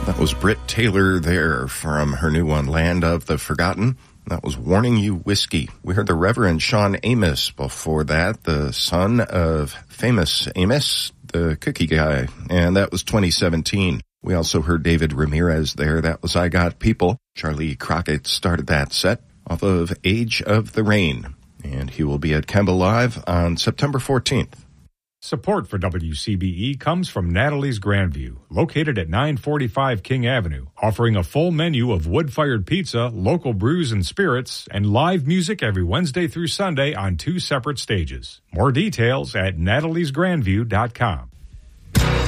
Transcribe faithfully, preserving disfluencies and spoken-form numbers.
That was Britt Taylor there from her new one, Land of the Forgotten. That was Warning You Whiskey. We heard the Reverend Sean Amos before that, the son of famous Amos, the cookie guy, and that was twenty seventeen. We also heard David Ramirez there. That was I Got People. Charlie Crockett started that set off of Age of the Rain, and he will be at Kemba Live on September fourteenth. Support for W C B E comes from Natalie's Grandview, located at nine forty-five King Avenue, offering a full menu of wood-fired pizza, local brews and spirits, and live music every Wednesday through Sunday on two separate stages. More details at natalies grandview dot com.